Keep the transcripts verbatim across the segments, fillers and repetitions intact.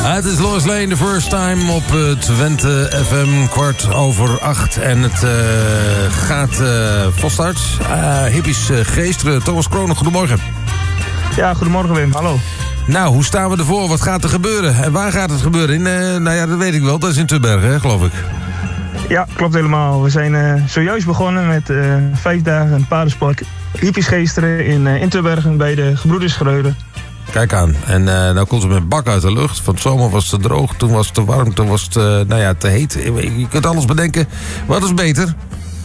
Het is Lois Lane, the first time op uh, Twente F M, kwart over acht. En het uh, gaat uh, van start. Uh, hippies uh, Geesteren. Thomas Kronen, goedemorgen. Ja, goedemorgen Wim, hallo. Nou, hoe staan we ervoor? Wat gaat er gebeuren? En waar gaat het gebeuren? In, uh, nou ja, dat weet ik wel. Dat is in Tubbergen, hè, geloof ik. Ja, klopt helemaal. We zijn uh, zojuist begonnen met uh, vijf dagen paardensport hippies Geesteren in, uh, in Tubbergen bij de Gebroeders Schreuder. Kijk aan. En uh, nou komt het met bak uit de lucht. Van het zomer was het te droog, toen was het te warm, toen was het uh, nou ja, te heet. Je kunt alles bedenken. Wat is beter?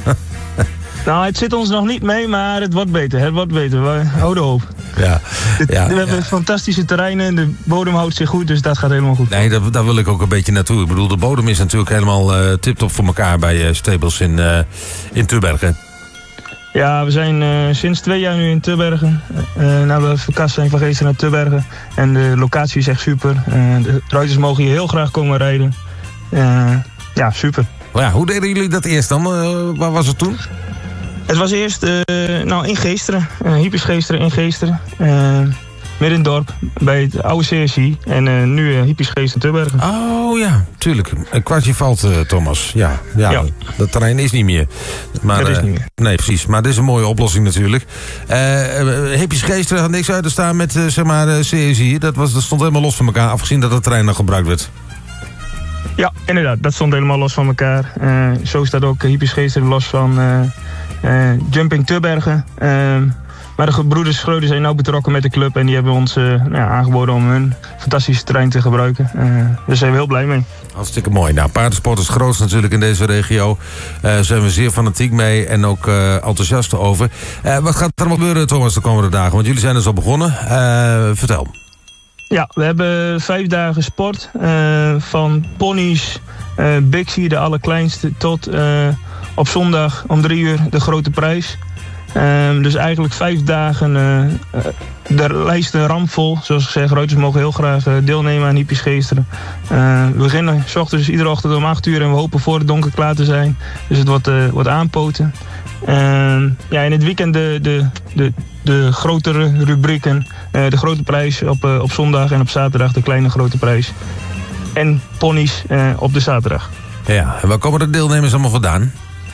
Nou, het zit ons nog niet mee, maar het wordt beter. Het wordt beter. We houden hoop. Ja, de, ja, we hebben ja. fantastische terreinen. De bodem houdt zich goed, dus dat gaat helemaal goed. Nee, daar, daar wil ik ook een beetje naartoe. Ik bedoel, de bodem is natuurlijk helemaal uh, tip-top voor elkaar bij uh, Stables in, uh, in Tubbergen. Ja, we zijn uh, sinds twee jaar nu in Tubbergen. Uh, nou, we verkast zijn van Geesteren naar Tubbergen. En de locatie is echt super. Uh, de ruiters mogen hier heel graag komen rijden. Uh, ja, super. Maar ja, hoe deden jullie dat eerst dan? Uh, waar was het toen? Het was eerst uh, nou, in Geesteren. Uh, hippies Geesteren in Geesteren. Uh, midden in het dorp, bij het oude C S I. En uh, nu uh, hippies Geesteren Tubbergen. Oh ja, tuurlijk. Een kwartje valt, uh, Thomas. Ja, ja, ja. Dat terrein is niet meer. Maar, dat is uh, niet meer. Nee, precies. Maar dit is een mooie oplossing natuurlijk. Uh, hippies Geesteren had niks uit te staan met uh, zeg maar, uh, C S I. Dat, was, dat stond helemaal los van elkaar, afgezien dat het terrein nog gebruikt werd. Ja, inderdaad. Dat stond helemaal los van elkaar. Uh, zo staat ook uh, hippies Geesteren los van uh, uh, Jumping Tubbergen. Uh, Maar de gebroeders Schreuder zijn nauw betrokken met de club. En die hebben ons uh, nou ja, aangeboden om hun fantastische terrein te gebruiken. Uh, daar zijn we heel blij mee. Hartstikke mooi. Nou, paardensport is groot natuurlijk in deze regio. Daar uh, zijn we zeer fanatiek mee en ook uh, enthousiast over. Uh, wat gaat er allemaal gebeuren, Thomas, de komende dagen? Want jullie zijn dus al begonnen. Uh, vertel. Ja, we hebben vijf dagen sport. Uh, van ponies, uh, Bixie, de allerkleinste, tot uh, op zondag om drie uur de grote prijs. Um, dus eigenlijk vijf dagen uh, uh, de lijst rampvol. Zoals ik zeg, ruiters mogen heel graag uh, deelnemen aan hippies Geesteren. Uh, we beginnen 's ochtends iedere ochtend om acht uur en we hopen voor het donker klaar te zijn. Dus het wordt, uh, wordt aanpoten. Uh, ja, in het weekend de, de, de, de grotere rubrieken. Uh, de grote prijs op, uh, op zondag en op zaterdag de kleine grote prijs. En ponies uh, op de zaterdag. Ja, en waar komen de deelnemers allemaal vandaan?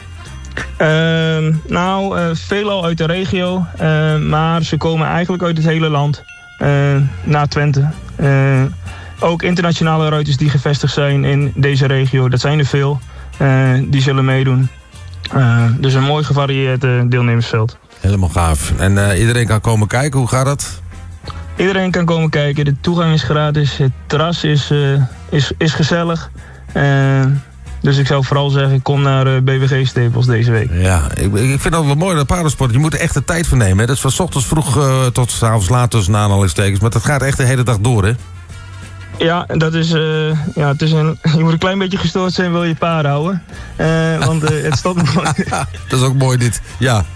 Uh, nou, uh, veelal uit de regio, uh, maar ze komen eigenlijk uit het hele land, uh, naar Twente. Uh, ook internationale ruiters die gevestigd zijn in deze regio, dat zijn er veel, uh, die zullen meedoen. Uh, dus een mooi gevarieerd uh, deelnemersveld. Helemaal gaaf. En uh, iedereen kan komen kijken, hoe gaat dat? Iedereen kan komen kijken, de toegang is gratis, het terras is, uh, is, is gezellig. Uh, Dus ik zou vooral zeggen, kom naar uh, B W G Staples deze week. Ja, ik, ik vind dat wel mooi, dat paardensport. Je moet er echt de tijd voor nemen. Hè? Dat is van 's ochtends vroeg uh, tot 's avonds laat tussen aanhalingstekens. Maar dat gaat echt de hele dag door, hè? Ja, dat is, uh, ja, het is een, je moet een klein beetje gestoord zijn, wil je paarden houden. Uh, want uh, het stopt nog. Dat is ook mooi dit, ja.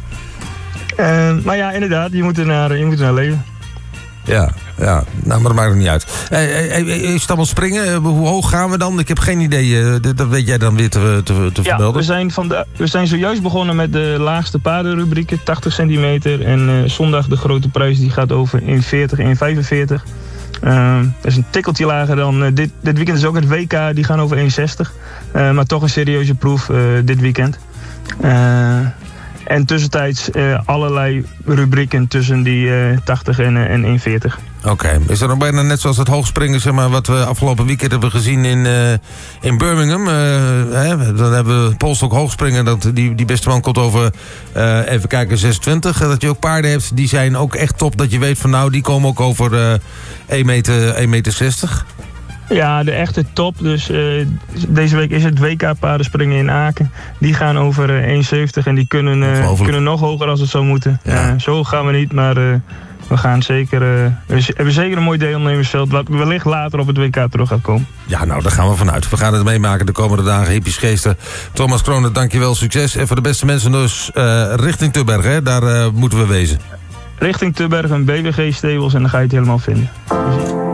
Uh, maar ja, inderdaad, je moet er naar, je moet er naar leven. Ja, ja, nou, maar dat maakt het niet uit. Hey, hey, hey, is het allemaal springen? Hoe hoog gaan we dan? Ik heb geen idee. Dat weet jij dan weer te, te, te ja, vermelden. We zijn, van de, we zijn zojuist begonnen met de laagste paardenrubrieken, tachtig centimeter. En uh, zondag de grote prijs die gaat over één veertig, één vijfenveertig. Uh, dat is een tikkeltje lager dan... Uh, dit, dit weekend is ook het W K, die gaan over één zestig. Uh, maar toch een serieuze proef uh, dit weekend. Uh, En tussentijds uh, allerlei rubrieken tussen die uh, tachtig en, uh, en één veertig. Oké, okay. Is dat nog bijna net zoals het hoogspringen, zeg maar, wat we afgelopen weekend hebben gezien in, uh, in Birmingham? Uh, hè? Dan hebben we polstok hoogspringen, dat, die, die beste man komt over, uh, even kijken, zesentwintig. Dat je ook paarden hebt, die zijn ook echt top, dat je weet van nou, die komen ook over uh, één meter zestig. Ja, de echte top. Dus uh, deze week is het W K paardenspringen in Aken. Die gaan over uh, één zeventig en die kunnen, uh, kunnen nog hoger als het zou moeten. Ja. Uh, zo gaan we niet, maar uh, we gaan zeker, uh, we hebben zeker een mooi deelnemersveld wat wellicht later op het W K terug gaat komen. Ja, nou, daar gaan we vanuit. We gaan het meemaken de komende dagen. Hippies Geesteren. Thomas Kronen, dankjewel, succes. En voor de beste mensen dus uh, richting Tubbergen, hè? Daar uh, moeten we wezen. Richting Tubbergen, B W G Stables en dan ga je het helemaal vinden.